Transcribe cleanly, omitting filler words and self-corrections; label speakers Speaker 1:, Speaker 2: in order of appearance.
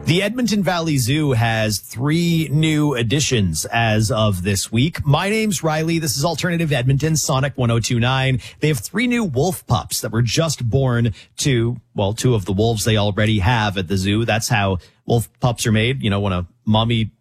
Speaker 1: The Edmonton Valley Zoo has 3 new additions as of this week. My name's Riley. This is Alternative Edmonton, Sonic 1029. They have 3 new wolf pups that were just born to, 2 of the wolves they already have at the zoo. That's how wolf pups are made. You know, when a mommy